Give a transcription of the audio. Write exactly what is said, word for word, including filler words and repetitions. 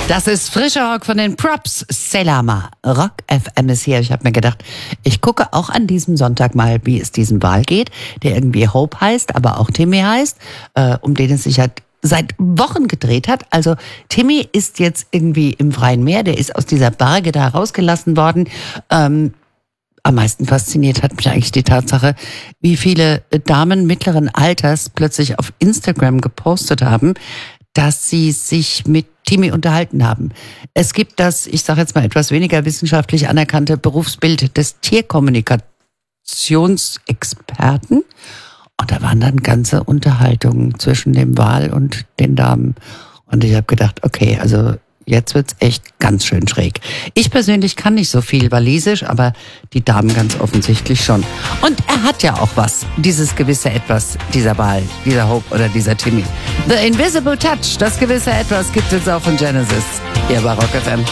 Das ist frischer Rock von den Props. Selama. Rock F M ist hier. Ich habe mir gedacht, ich gucke auch an diesem Sonntag mal, wie es diesem Wal geht, der irgendwie Hope heißt, aber auch Timmy heißt, äh, um den es sich halt seit Wochen gedreht hat. Also Timmy ist jetzt irgendwie im freien Meer, der ist aus dieser Barge da rausgelassen worden. Ähm, am meisten fasziniert hat mich eigentlich die Tatsache, wie viele Damen mittleren Alters plötzlich auf Instagram gepostet haben, dass sie sich mit Timmy unterhalten haben. Es gibt das, ich sage jetzt mal etwas weniger wissenschaftlich anerkannte Berufsbild des Tierkommunikationsexperten. Und da waren dann ganze Unterhaltungen zwischen dem Wal und den Damen. Und ich habe gedacht, okay, also jetzt wird's echt ganz schön schräg. Ich persönlich kann nicht so viel Walisisch, aber die Damen ganz offensichtlich schon. Und er hat ja auch was, dieses gewisse Etwas, dieser Wal, dieser Hope oder dieser Timmy. The Invisible Touch, das gewisse Etwas gibt es auch von Genesis, hier bei Rock F M.